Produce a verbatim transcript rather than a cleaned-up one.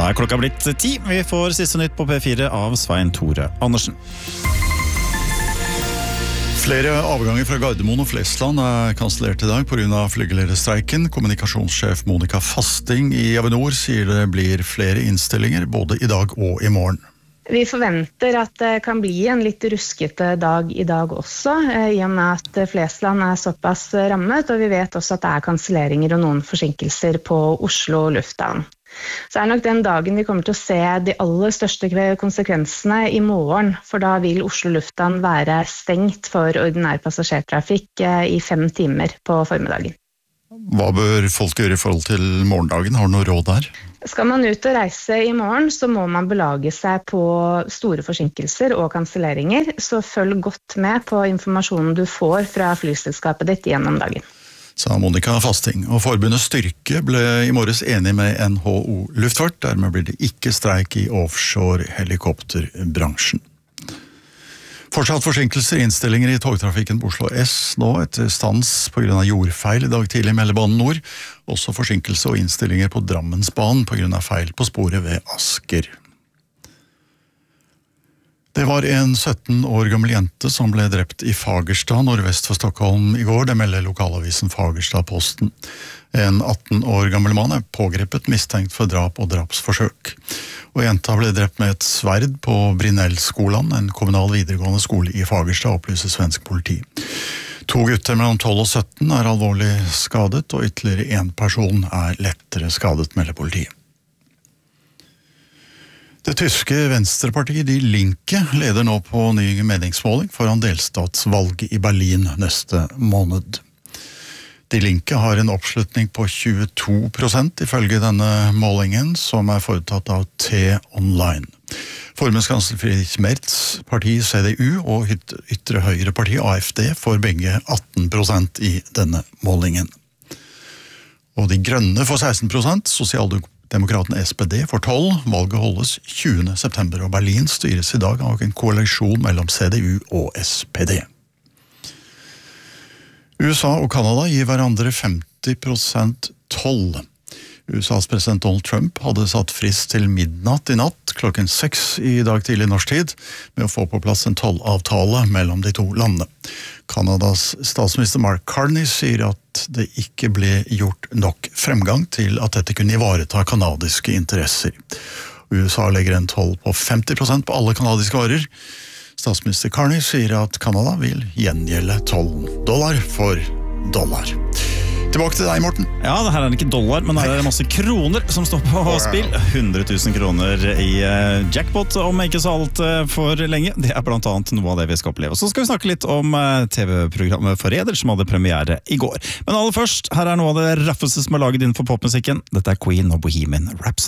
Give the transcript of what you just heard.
Da er klokka blitt ti. Vi får siste nytt på P fire av Svein Tore Andersen. Flere avganger fra Gardermoen og Flesland er kansellert i dag på grunn av flygelederstreiken. Kommunikasjonssjef Monica Fasting i Avinor sier det blir flere innstillinger både i dag og i morgen. Vi forventer at det kan bli en litt ruskete dag i dag også, i og med at Flesland er såpass rammet, og vi vet også at det er kanselleringer og noen forsinkelser på Oslo lufthavn. Så er nok den dagen vi kommer til å se de aller største konsekvensene i morgen, for da vil Oslo lufthavn være stengt for ordinær passasjertrafikk i fem timer på formiddagen. Hva bør folk gjøre i forhold til morgendagen? Har du noe råd der? Skal man ut og reise i morgen, så må man belage seg på store forsinkelser og kanselleringer, så følg godt med på informasjonen du får fra flyselskapet ditt gjennom dagen. Sa Monica Fasting, og forbundet Styrke ble i morges enig med N H O Luftfart, dermed blir det ikke streik i offshore helikopterbransjen. Fortsatt forsinkelser i innstillinger i togtrafikken på Oslo S nå etter stans på grunn av jordfeil i dag tidlig i Mellebanen Nord, også forsinkelse og innstillinger på Drammensbanen på grunn av feil på sporet ved Asker. Det var en sytten år gammel jente som ble drept i Fagerstad, nordvest for Stockholm i går, det melder lokalavisen Fagerstad-Posten. En atten år gammel mann er pågrepet mistenkt for drap og drapsforsøk. Og jenta ble drept med et sverd på Brinell-skolen, en kommunal videregående skole i Fagerstad, opplyser svensk politi. To gutter mellom tolv og sytten er alvorlig skadet, og ytterligere en person er lettere skadet, melder politiet. Det tyske venstrepartiet Die Linke leder nå på ny meningsmåling foran delstatsvalget i Berlin neste måned. Die Linke har en oppslutning på tjueto prosent ifølge denne målingen, som er foretatt av T-Online. Forbundskansler Friedrich Merz, parti C D U og ytre høyre parti A F D får begge atten prosent i denne målingen. Og De Grønne får seksten prosent, Sosialdemokraten Demokraten S P D får tolv, valget holdes tjuende september, og Berlin styres i dag av en koalisjon mellom C D U og S P D. U S A og Kanada gir hverandre femti prosent toll. U S A's president Donald Trump hadde satt frist til midnatt i natt, klokken seks i dag tidlig norsk tid, med å få på plass en tollavtale mellom de to landene. Kanadas statsminister Mark Carney sier at det ikke ble gjort nok fremgang til at dette kunne ivareta kanadiske interesser. U S A legger en toll på femti prosent på alle kanadiske varer. Statsminister Carney sier at Kanada vil gjengjelde tollen dollar for dollar. Tilbake til deg, Morten. Ja, det her er ikke dollar, men her er det masse kroner som står på spill. hundre tusen kroner i jackpot, om ikke så alt for lenge. Det er blant annet noe av det vi skal oppleve. Så skal vi snakke litt om T V-programmet Forræder, som hadde premiere i går. Men aller først, her er noe av det raffeste som er laget innenfor popmusikken. Dette er Queen og Bohemian Rhapsody.